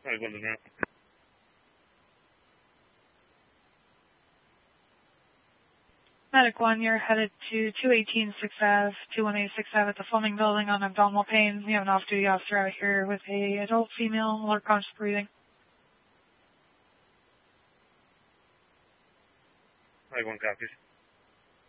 Medic 1 to Grant. Medic 1, you're headed to 218 6th Ave, 218 6th Ave at the Fleming Building on abdominal pain. We have an off-duty officer out here with a adult female, alert conscious breathing. Medic 1 copies.